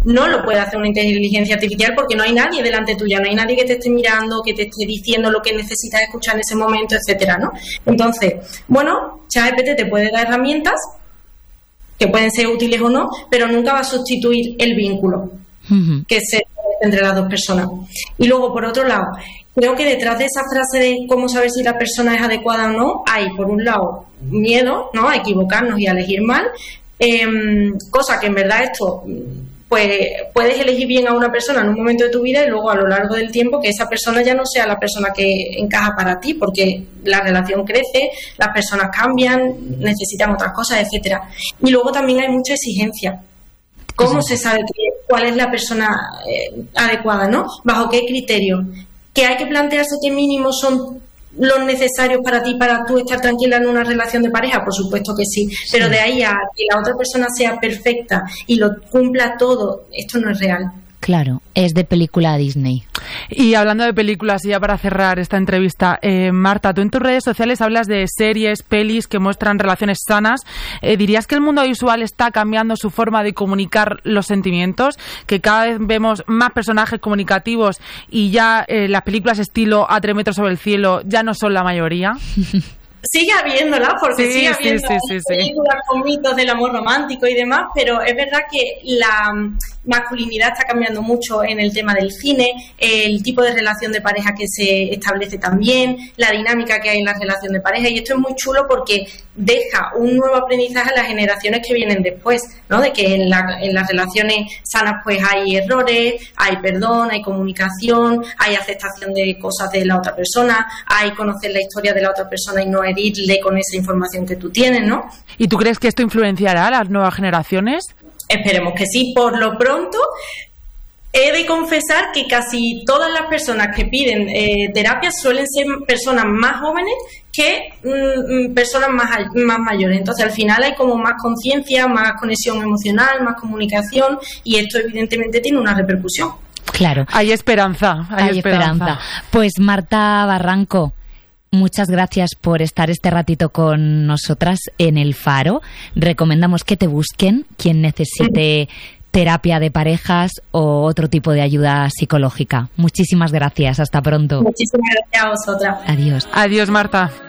no lo puede hacer una inteligencia artificial porque no hay nadie delante tuya, no hay nadie que te esté mirando, que te esté diciendo lo que necesitas escuchar en ese momento, etcétera, ¿no? Entonces, bueno, ChatGPT te puede dar herramientas que pueden ser útiles o no, pero nunca va a sustituir el vínculo que se entre las dos personas. Y luego, por otro lado, creo que detrás de esa frase de cómo saber si la persona es adecuada o no, hay, por un lado, miedo, ¿no?, a equivocarnos y a elegir mal, cosa que en verdad esto, pues puedes elegir bien a una persona en un momento de tu vida y luego a lo largo del tiempo que esa persona ya no sea la persona que encaja para ti, porque la relación crece, las personas cambian, necesitan otras cosas, etcétera. Y luego también hay mucha exigencia. ¿Cómo se sabe cuál es la persona adecuada, ¿no? ¿Bajo qué criterio? ¿Que hay que plantearse qué mínimos son los necesarios para ti, para tú estar tranquila en una relación de pareja? Por supuesto que sí, pero de ahí a que la otra persona sea perfecta y lo cumpla todo, esto no es real. Claro, es de película Disney. Y hablando de películas, y ya para cerrar esta entrevista, Marta, tú en tus redes sociales hablas de series, pelis que muestran relaciones sanas. ¿Dirías que el mundo visual está cambiando su forma de comunicar los sentimientos? Que cada vez vemos más personajes comunicativos y ya las películas estilo A 3 metros sobre el cielo ya no son la mayoría. Sigue habiéndola, porque sigue habiendo películas con mitos del amor romántico y demás, pero es verdad que la masculinidad está cambiando mucho en el tema del cine, el tipo de relación de pareja que se establece también, la dinámica que hay en la relación de pareja, y esto es muy chulo porque deja un nuevo aprendizaje a las generaciones que vienen después, ¿no? De que en las relaciones sanas pues hay errores, hay perdón, hay comunicación, hay aceptación de cosas de la otra persona, hay conocer la historia de la otra persona y no herirle con esa información que tú tienes, ¿no? ¿Y tú crees que esto influenciará a las nuevas generaciones? Esperemos que sí. Por lo pronto, he de confesar que casi todas las personas que piden terapia suelen ser personas más jóvenes que personas más mayores. Entonces, al final hay como más conciencia, más conexión emocional, más comunicación, y esto evidentemente tiene una repercusión. Claro. Hay esperanza. Hay esperanza. Pues Marta Barranco, muchas gracias por estar este ratito con nosotras en El Faro. Recomendamos que te busquen quien necesite terapia de parejas o otro tipo de ayuda psicológica. Muchísimas gracias. Hasta pronto. Muchísimas gracias a vosotras. Adiós. Adiós, Marta.